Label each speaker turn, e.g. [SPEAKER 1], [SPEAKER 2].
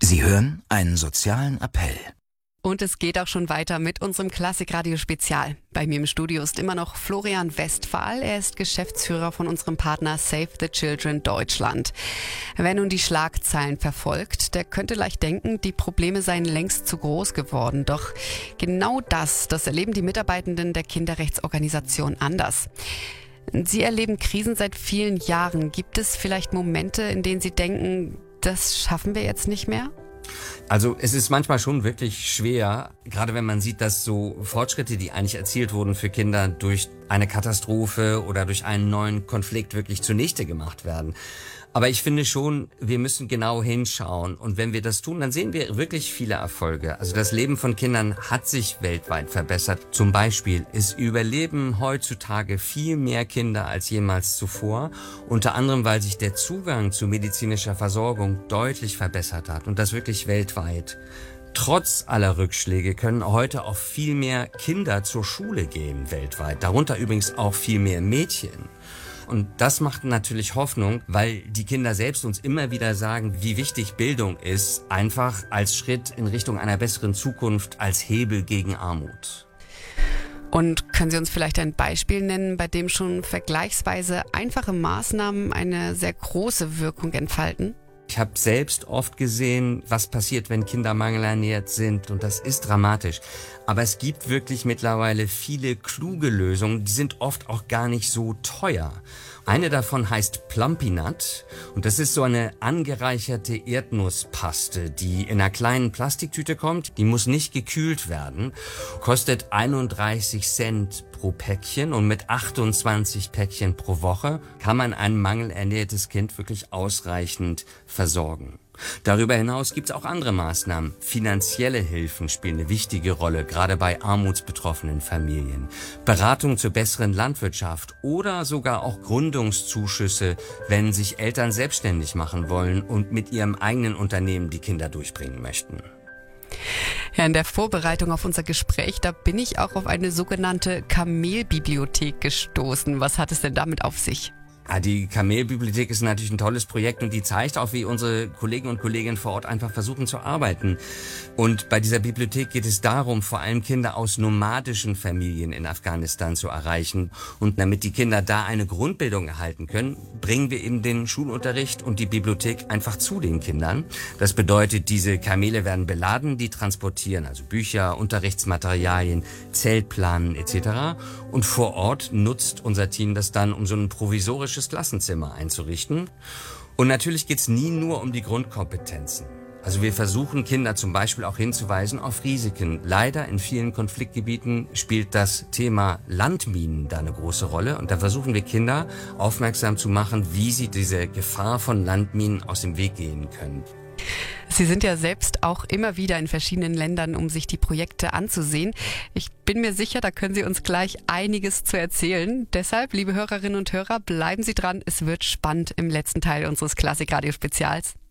[SPEAKER 1] Sie hören einen sozialen Appell.
[SPEAKER 2] Und es geht auch schon weiter mit unserem Klassikradio-Spezial. Bei mir im Studio ist immer noch Florian Westphal. Er ist Geschäftsführer von unserem Partner Save the Children Deutschland. Wer nun die Schlagzeilen verfolgt, der könnte leicht denken, die Probleme seien längst zu groß geworden. Doch genau das erleben die Mitarbeitenden der Kinderrechtsorganisation anders. Sie erleben Krisen seit vielen Jahren. Gibt es vielleicht Momente, in denen Sie denken, das schaffen wir jetzt nicht mehr?
[SPEAKER 3] Also es ist manchmal schon wirklich schwer, gerade wenn man sieht, dass so Fortschritte, die eigentlich erzielt wurden für Kinder, durch eine Katastrophe oder durch einen neuen Konflikt wirklich zunichte gemacht werden. Aber ich finde schon, wir müssen genau hinschauen. Und wenn wir das tun, dann sehen wir wirklich viele Erfolge. Also das Leben von Kindern hat sich weltweit verbessert. Zum Beispiel, es überleben heutzutage viel mehr Kinder als jemals zuvor. Unter anderem, weil sich der Zugang zu medizinischer Versorgung deutlich verbessert hat. Und das wirklich weltweit. Trotz aller Rückschläge können heute auch viel mehr Kinder zur Schule gehen weltweit. Darunter übrigens auch viel mehr Mädchen. Und das macht natürlich Hoffnung, weil die Kinder selbst uns immer wieder sagen, wie wichtig Bildung ist, einfach als Schritt in Richtung einer besseren Zukunft, als Hebel gegen Armut.
[SPEAKER 2] Und können Sie uns vielleicht ein Beispiel nennen, bei dem schon vergleichsweise einfache Maßnahmen eine sehr große Wirkung entfalten?
[SPEAKER 3] Ich habe selbst oft gesehen, was passiert, wenn Kinder mangelernährt sind, und das ist dramatisch. Aber es gibt wirklich mittlerweile viele kluge Lösungen, die sind oft auch gar nicht so teuer. Eine davon heißt Plumpy-Nut und das ist so eine angereicherte Erdnusspaste, die in einer kleinen Plastiktüte kommt. Die muss nicht gekühlt werden, kostet 31 Cent pro Päckchen und mit 28 Päckchen pro Woche kann man ein mangelernährtes Kind wirklich ausreichend versorgen. Darüber hinaus gibt es auch andere Maßnahmen. Finanzielle Hilfen spielen eine wichtige Rolle, gerade bei armutsbetroffenen Familien. Beratung zur besseren Landwirtschaft oder sogar auch Gründungszuschüsse, wenn sich Eltern selbstständig machen wollen und mit ihrem eigenen Unternehmen die Kinder durchbringen möchten.
[SPEAKER 2] Ja, in der Vorbereitung auf unser Gespräch, da bin ich auch auf eine sogenannte Kamelbibliothek gestoßen. Was hat es denn damit auf sich?
[SPEAKER 3] Ja, die Kamelbibliothek ist natürlich ein tolles Projekt und die zeigt auch, wie unsere Kollegen und Kolleginnen vor Ort einfach versuchen zu arbeiten. Und bei dieser Bibliothek geht es darum, vor allem Kinder aus nomadischen Familien in Afghanistan zu erreichen. Und damit die Kinder da eine Grundbildung erhalten können, bringen wir eben den Schulunterricht und die Bibliothek einfach zu den Kindern. Das bedeutet, diese Kamele werden beladen, die transportieren also Bücher, Unterrichtsmaterialien, Zeltplanen etc. Und vor Ort nutzt unser Team das dann, um so ein provisorisches Klassenzimmer einzurichten. Und natürlich geht's nie nur um die Grundkompetenzen. Also wir versuchen Kinder zum Beispiel auch hinzuweisen auf Risiken. Leider in vielen Konfliktgebieten spielt das Thema Landminen da eine große Rolle. Und da versuchen wir Kinder aufmerksam zu machen, wie sie diese Gefahr von Landminen aus dem Weg gehen können.
[SPEAKER 2] Sie sind ja selbst auch immer wieder in verschiedenen Ländern, um sich die Projekte anzusehen. Ich bin mir sicher, da können Sie uns gleich einiges zu erzählen. Deshalb, liebe Hörerinnen und Hörer, bleiben Sie dran. Es wird spannend im letzten Teil unseres Klassikradio-Spezials.